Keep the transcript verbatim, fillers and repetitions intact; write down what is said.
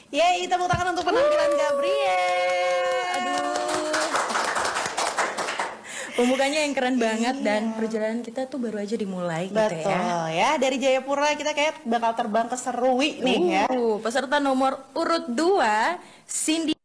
Yeay, tepuk tangan untuk penampilan Gabriel. Aduh. Pembukanya yang keren banget Iya. dan perjalanan kita tuh baru aja dimulai. Betul gitu ya. ya. Dari Jayapura kita kayak bakal terbang ke Serui nih uh, ya. Peserta nomor urut dua, Cindy